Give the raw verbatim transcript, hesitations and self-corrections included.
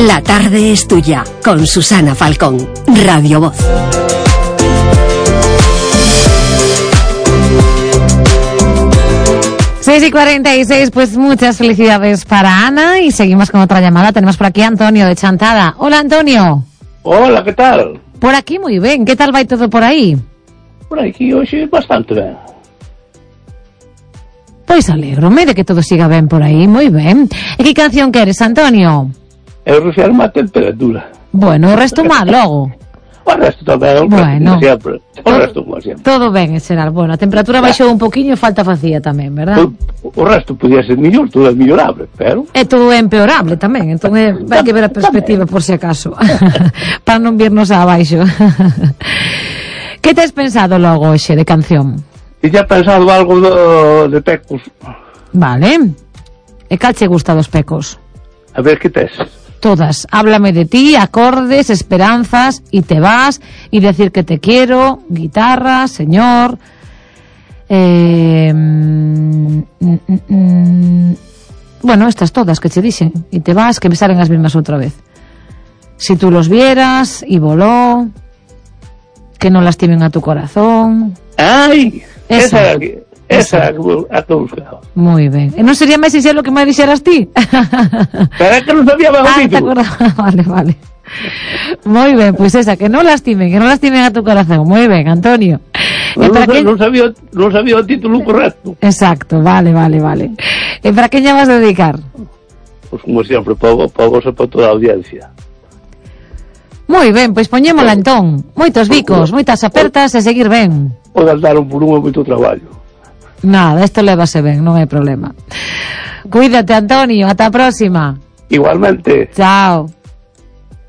La tarde es tuya, con Susana Falcón, Radio Voz. seis y cuarenta y seis, pues muchas felicidades para Ana y seguimos con otra llamada. Tenemos por aquí a Antonio de Chantada. Hola, Antonio. Hola, ¿qué tal? Por aquí muy bien. ¿Qué tal va todo por aí? Por aquí hoxe bastante ben. Pois alégrome de que todo siga ben por aí, moi ben. E que canción queres, Antonio? Eu refiero má temperatura. Bueno, o resto mal, logo. O resto tamén, o bueno, resto sempre. O todo, resto como sempre. Todo ben, en xeral. Bueno, a temperatura baixou un poquinho e falta facía tamén, verdad? O, o resto podía ser mellor, todo é mellorable, pero... É todo é empeorable tamén, entón é, vai que ver a perspectiva por si acaso, para non virnos abaixo. Que tes pensado logo hoxe de canción? E xa pensado algo do, de Pecos. Vale. E cal che gusta dos Pecos? A ver, que tes? Todas. Háblame de ti, acordes, esperanzas, y te vas, y decir que te quiero, guitarra, señor. Eh, mm, mm, mm, bueno, estas todas que che dixen. Y te vas, que me salen as mismas outra vez. Si tú los vieras, y voló, que no lastimen a tu corazón. Ai, esa, esa, esa, esa a que buscaba. Moi ben. E non sería máis sinxelo que me dixeras ti? Pero é que non sabía ben o ah, título. Vale, vale. Moi ben, pois pues esa, que non lastimen, que non lastimen a tu corazón. Moi ben, Antonio. Non, para non, que... non, sabía, non sabía o título correcto. Exacto, vale, vale, vale. E para que lle vas a dedicar? Pois pues, como sempre, para vos e para toda a audiencia. Moi ben, pois poñémola entón. Moitos bicos, moitas apertas e seguir ben. O galdaron por un moito traballo. Nada, isto lévase ben, non hai problema. Cuídate, Antonio, ata a próxima. Igualmente. Chao.